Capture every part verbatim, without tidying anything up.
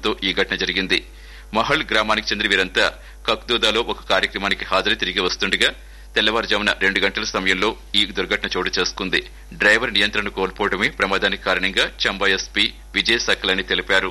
కావడంతో ఈ ఘటన జరిగింది. మహల్ గ్రామానికి చెందిన వీరంతా కక్దోదాలో ఒక కార్యక్రమానికి హాజరై తిరిగి వస్తుండగా తెల్లవారుజామున రెండు గంటల సమయంలో ఈ దుర్ఘటన చోటు చేసుకుంది. డ్రైవర్ నియంత్రణ కోల్పోవడమే ప్రమాదానికి కారణంగా చంబా ఎస్పీ విజయ్ సకల్ తెలిపారు.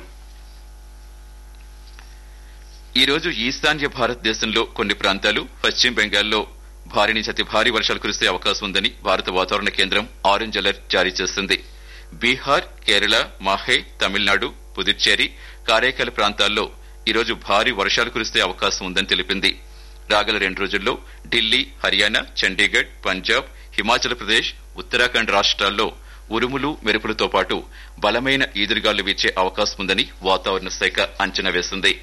ఈ రోజు ఈశాన్య భారతదేశంలో కొన్ని ప్రాంతాలు, పశ్చిమ బెంగాల్లో భారీ నుంచి అతి భారీ వర్షాలు కురిసే అవకాశం ఉందని భారత వాతావరణ కేంద్రం ఆరెంజ్ అలర్ట్ జారీ చేసింది. బీహార్, కేరళ, మాహే, తమిళనాడు, పుదుచ్చేరి, కారైకాల్ ప్రాంతాల్లో ఈరోజు భారీ వర్షాలు కురిసే అవకాశం ఉందని తెలిపింది. రాగల రెండు రోజుల్లో ఢిల్లీ, హర్యానా, చండీగఢ్, పంజాబ్, హిమాచల్ ప్రదేశ్, ఉత్తరాఖండ్ రాష్ట్రాల్లో ఉరుములు, మెరుపులతో పాటు బలమైన ఈదురుగాలు వీచే అవకాశం ఉందని వాతావరణ శాఖ అంచనా వేసింది.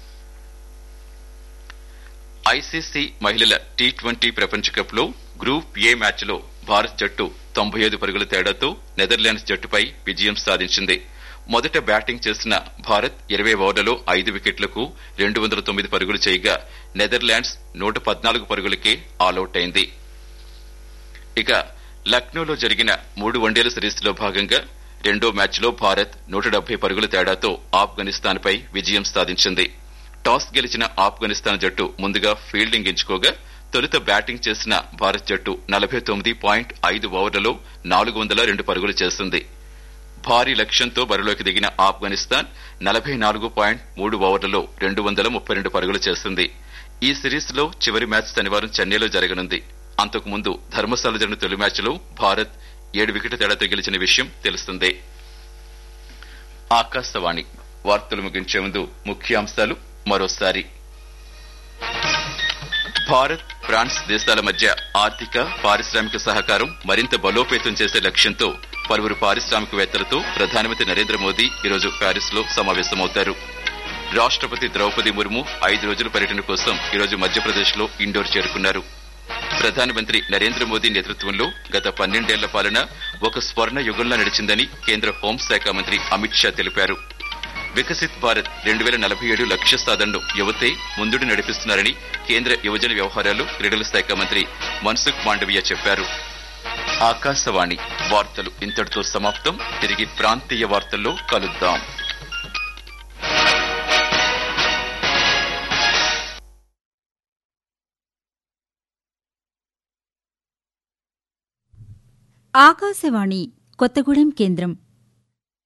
ఐసీసీ మహిళల టీ ట్వంటీ ప్రపంచ కప్ లో గ్రూప్ ఏ మ్యాచ్ లో భారత్ జట్టు తొంభై ఐదు పరుగుల తేడాతో నెదర్లాండ్స్ జట్టుపై విజయం సాధించింది. మొదట బ్యాటింగ్ చేసిన భారత్ ఇరవై ఓవర్లలో ఐదు వికెట్లకు రెండు వందల తొమ్మిది పరుగులు చేయగా నెదర్లాండ్స్ నూట పద్నాలుగు పరుగులకే ఆలౌట్ అయింది. ఇక లక్నోలో జరిగిన మూడు వన్డేల సిరీస్ లో భాగంగా రెండో మ్యాచ్ లో భారత్ నూట డెబ్బై పరుగుల తేడాతో ఆఫ్ఘనిస్తాన్ పై విజయం సాధించింది. టాస్ గెలిచిన ఆఫ్ఘనిస్తాన్ జట్టు ముందుగా ఫీల్డింగ్ ఎంచుకోగా తొలుత బ్యాటింగ్ చేసిన భారత్ జట్టు నలభై తొమ్మిది పాయింట్ ఐదు ఓవర్లలో నాలుగు వందల రెండు పరుగులు చేసింది. భారీ లక్ష్యంతో బరిలోకి దిగిన ఆఫ్ఘనిస్తాన్ నలభై నాలుగు పాయింట్ మూడు ఓవర్లలో రెండు వందల ముప్పై రెండు పరుగులు చేసింది. ఈ సిరీస్ లో చివరి మ్యాచ్ శనివారం చెన్నైలో జరగనుంది. అంతకుముందు ధర్మశాల జరిగిన తొలి మ్యాచ్ లో భారత్ ఏడు వికెట్ల తేడాతో గెలిచిన విషయం తెలిసిందే. ఆకాశవాణి వార్తలు ముగించే ముందు ముఖ్యాంశాలు మరోసారి. భారత్, ఫ్రాన్స్ దేశాల మధ్య ఆర్థిక, పారిశ్రామిక సహకారం మరింత బలోపేతం చేసే లక్ష్యంతో పలువురు పారిశ్రామికవేత్తలతో ప్రధానమంత్రి నరేంద్ర మోదీ ఈరోజు ప్యారిస్ లో సమావేశమవుతారు. రాష్టపతి ద్రౌపది ముర్ము ఐదు రోజుల పర్యటన కోసం ఈరోజు మధ్యప్రదేశ్ లో ఇండోర్ చేరుకున్నారు. ప్రధానమంత్రి నరేంద్ర మోదీ నేతృత్వంలో గత పన్నెండేళ్ల పాలన ఒక స్వర్ణ యుగంలా నడిచిందని కేంద్ర హోంశాఖ మంత్రి అమిత్ షా తెలిపారు. వికసిత్ భారత్ రెండు వేల నలభై ఏడు లక్ష్య సాధనను యువతే ముందుడు నడిపిస్తున్నారని కేంద్ర యువజన వ్యవహారాలు, క్రీడల శాఖ మంత్రి మన్సుఖ్ మాండవీయ చెప్పారు. ఆకాశవాణి వార్తలు ఇంతటితో సమాప్తం. తిరిగి ప్రాంతీయ వార్తల్లో కలుద్దాం. ఆకాశవాణి కొత్తగూడెం కేంద్రం.